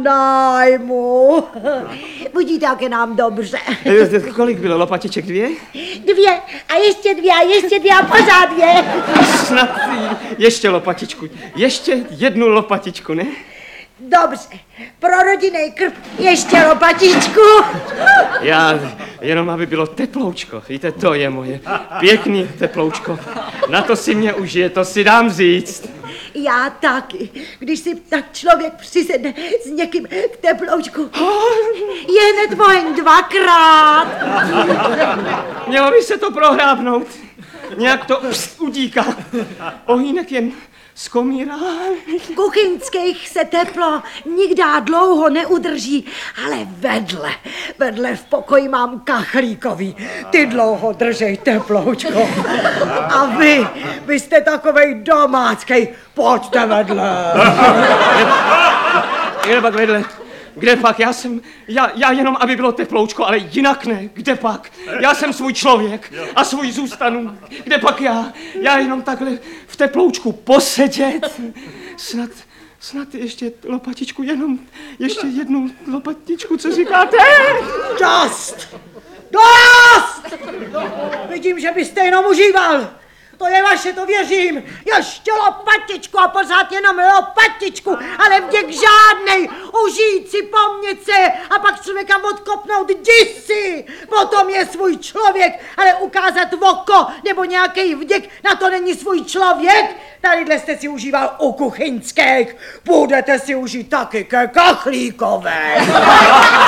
nájmu. Budíte, jak je nám dobře. Kolik bylo lopatiček? 2? 2 a ještě 2 a ještě 2 a pořád 2. Snad ještě lopatičku. Ještě jednu lopatičku, ne? Dobře, pro rodinný krb ještě lopatičku. Já jenom, aby bylo teploučko. Víte, to je moje pěkný teploučko. Na to si mě užije, to si dám říct. Já taky. Když si tak člověk přisedne s někým k teploučku, je hned vojen 2krát. Mělo by se to prohrábnout. Nějak to utíká. Ohýnek jen skomírá. V kuchyňských se teplo nikdy dlouho neudrží, ale vedle v pokoji mám kachlíkový. Ty dlouho držej teploučko. A vy jste takovej domáckej, pojďte vedle. Kde pak vedle? Kde pak? Já jenom, aby bylo teploučko, ale jinak ne. Kde pak? Já jsem svůj člověk a svůj zůstanu. Kde pak já? Já jenom takhle v teploučku posedět. Snad ještě lopatičku, jenom ještě jednu lopatičku, co říkáte? Dost! Vidím, že byste jenom užíval. To je vaše, to věřím. Ještě lopatičku a pořád jenom lopatičku, ale vděk žádnej. Užít si, pomnět se a pak člověka odkopnout děsi. Potom je svůj člověk, ale ukázat oko nebo nějaký vděk, na to není svůj člověk. Tadyhle jste si užíval u kuchyňských, budete si užít taky ke kachlíkové.